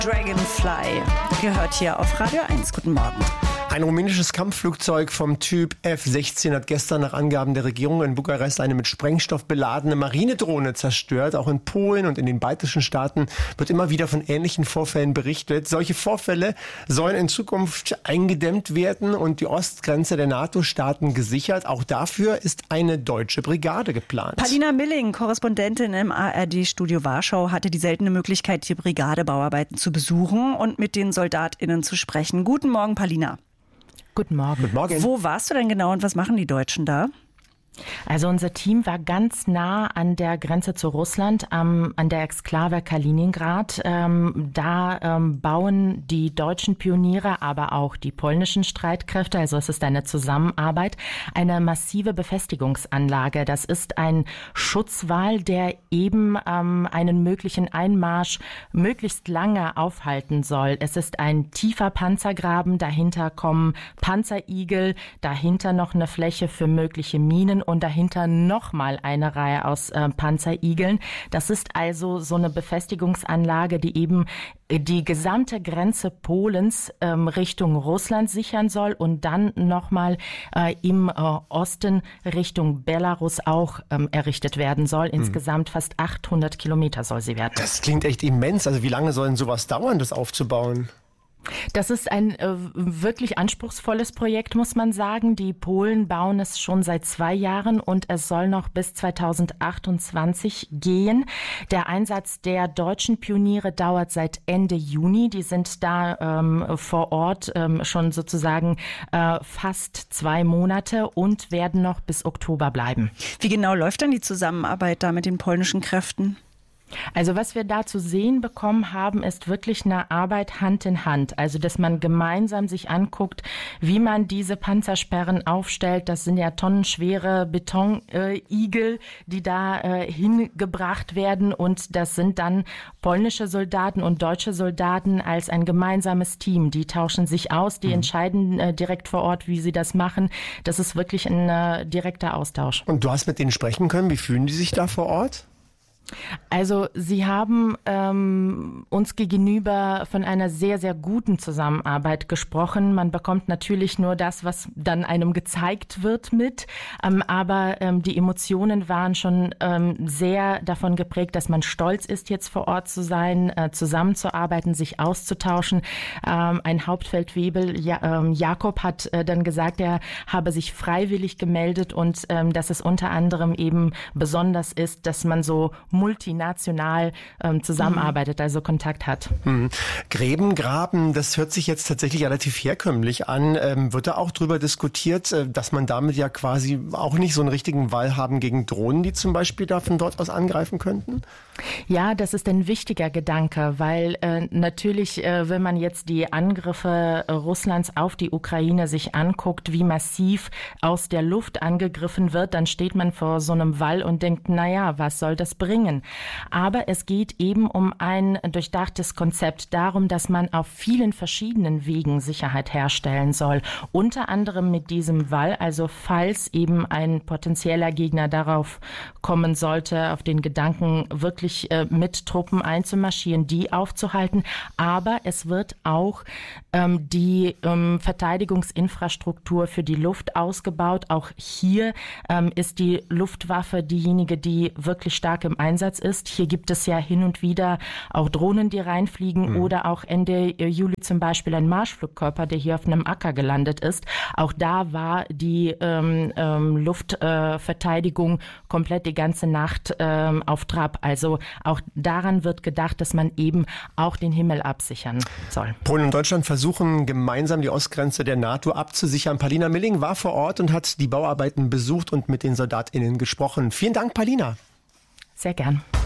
Dragonfly gehört hier auf Radio 1. Guten Morgen. Ein rumänisches Kampfflugzeug vom Typ F-16 hat gestern nach Angaben der Regierung in Bukarest eine mit Sprengstoff beladene Marinedrohne zerstört. Auch in Polen und in den baltischen Staaten wird immer wieder von ähnlichen Vorfällen berichtet. Solche Vorfälle sollen in Zukunft eingedämmt werden und die Ostgrenze der NATO-Staaten gesichert. Auch dafür ist eine deutsche Brigade geplant. Palina Milling, Korrespondentin im ARD-Studio Warschau, hatte die seltene Möglichkeit, die Brigadebauarbeiten zu besuchen und mit den SoldatInnen zu sprechen. Guten Morgen, Palina. Guten Morgen. Guten Morgen. Wo warst du denn genau und was machen die Deutschen da? Also unser Team war ganz nah an der Grenze zu Russland, an der Exklave Kaliningrad. Da bauen die deutschen Pioniere, aber auch die polnischen Streitkräfte, also es ist eine Zusammenarbeit, eine massive Befestigungsanlage. Das ist ein Schutzwall, der eben einen möglichen Einmarsch möglichst lange aufhalten soll. Es ist ein tiefer Panzergraben, dahinter kommen Panzerigel, dahinter noch eine Fläche für mögliche Minen und dahinter nochmal eine Reihe aus Panzerigeln. Das ist also so eine Befestigungsanlage, die eben die gesamte Grenze Polens Richtung Russland sichern soll und dann nochmal im Osten Richtung Belarus auch errichtet werden soll. Insgesamt fast 800 Kilometer soll sie werden. Das klingt echt immens. Also wie lange soll denn sowas dauern, das aufzubauen? Das ist ein wirklich anspruchsvolles Projekt, muss man sagen. Die Polen bauen es schon seit 2 Jahren und es soll noch bis 2028 gehen. Der Einsatz der deutschen Pioniere dauert seit Ende Juni. Die sind da vor Ort schon sozusagen fast 2 Monate und werden noch bis Oktober bleiben. Wie genau läuft denn die Zusammenarbeit da mit den polnischen Kräften? Also was wir da zu sehen bekommen haben, ist wirklich eine Arbeit Hand in Hand. Also dass man gemeinsam sich anguckt, wie man diese Panzersperren aufstellt. Das sind ja tonnenschwere Betonigel, die da hingebracht werden. Und das sind dann polnische Soldaten und deutsche Soldaten als ein gemeinsames Team. Die tauschen sich aus, die entscheiden direkt vor Ort, wie sie das machen. Das ist wirklich ein direkter Austausch. Und du hast mit denen sprechen können. Wie fühlen die sich da vor Ort? Also sie haben uns gegenüber von einer sehr, sehr guten Zusammenarbeit gesprochen. Man bekommt natürlich nur das, was dann einem gezeigt wird mit. Aber die Emotionen waren schon sehr davon geprägt, dass man stolz ist, jetzt vor Ort zu sein, zusammenzuarbeiten, sich auszutauschen. Ein Hauptfeldwebel, Jakob, hat dann gesagt, er habe sich freiwillig gemeldet und dass es unter anderem eben besonders ist, dass man so multinational zusammenarbeitet, also Kontakt hat. Gräben graben, das hört sich jetzt tatsächlich relativ herkömmlich an. Wird da auch drüber diskutiert, dass man damit ja quasi auch nicht so einen richtigen Wall haben gegen Drohnen, die zum Beispiel da von dort aus angreifen könnten? Ja, das ist ein wichtiger Gedanke, weil natürlich, wenn man jetzt die Angriffe Russlands auf die Ukraine sich anguckt, wie massiv aus der Luft angegriffen wird, dann steht man vor so einem Wall und denkt, naja, was soll das bringen? Aber es geht eben um ein durchdachtes Konzept, darum, dass man auf vielen verschiedenen Wegen Sicherheit herstellen soll. Unter anderem mit diesem Wall, also falls eben ein potenzieller Gegner darauf kommen sollte, auf den Gedanken wirklich mit Truppen einzumarschieren, die aufzuhalten. Aber es wird auch die Verteidigungsinfrastruktur für die Luft ausgebaut. Auch hier ist die Luftwaffe diejenige, die wirklich stark im Einsatz ist. Hier gibt es ja hin und wieder auch Drohnen, die reinfliegen oder auch Ende Juli zum Beispiel ein Marschflugkörper, der hier auf einem Acker gelandet ist. Auch da war die Luftverteidigung komplett die ganze Nacht auf Trab. Also auch daran wird gedacht, dass man eben auch den Himmel absichern soll. Polen und Deutschland versuchen gemeinsam die Ostgrenze der NATO abzusichern. Palina Milling war vor Ort und hat die Bauarbeiten besucht und mit den SoldatInnen gesprochen. Vielen Dank, Palina. Sehr gern.